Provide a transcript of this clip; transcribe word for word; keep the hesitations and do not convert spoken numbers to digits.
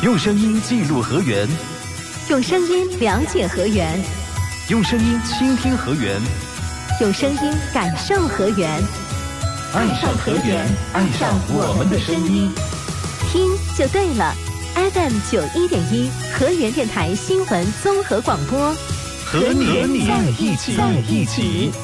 用声音记录河源， 用声音了解河源， 用声音倾听河源， 用声音感受河源。 爱上河源，爱上我们的声音， 听就对了。F M 九一点一，河源电台新闻综合广播， 和你在一起，在一起。